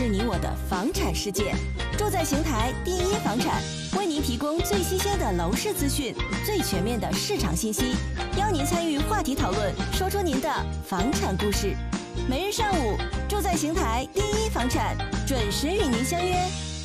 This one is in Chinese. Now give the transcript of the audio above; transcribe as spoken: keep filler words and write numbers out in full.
是你我的房产世界。住在邢台第一房产，为您提供最新鲜的楼市资讯，最全面的市场信息，邀您参与话题讨论，说出您的房产故事。每日上午，住在邢台第一房产准时与您相约。